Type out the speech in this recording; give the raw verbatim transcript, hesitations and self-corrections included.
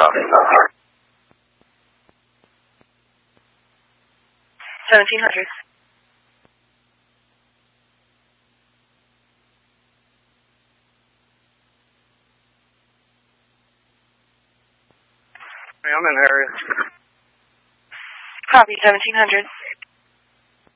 seventeen hundred. Hey, I'm in the area. Copy, seventeen hundred.